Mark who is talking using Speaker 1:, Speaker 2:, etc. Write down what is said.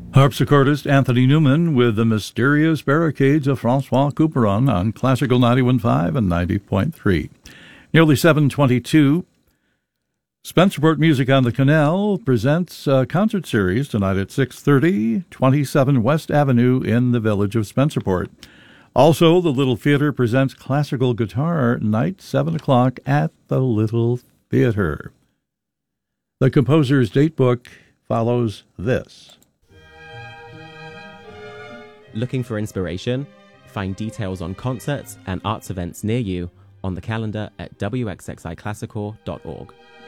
Speaker 1: Harpsichordist Anthony Newman with the Mysterious Barricades of Francois Couperin on Classical 91.5 and 90.3. Nearly 7:22. Spencerport Music on the Canal presents a concert series tonight at 6:30, 27 West Avenue in the village of Spencerport. Also, the Little Theater presents classical guitar night, 7 o'clock at the Little Theater. The composer's datebook follows this.
Speaker 2: Looking for inspiration? Find details on concerts and arts events near you on the calendar at wxxiclassical.org.